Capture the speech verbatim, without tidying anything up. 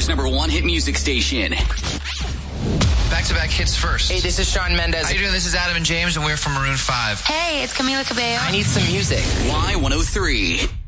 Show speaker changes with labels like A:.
A: York's number one hit music station.
B: Back-to-back hits first.
C: Hey, this is Shawn Mendes.
B: How you doing? This is Adam and James, and we're from Maroon five.
D: Hey, it's Camila Cabello.
C: I need some music.
A: Y one oh three.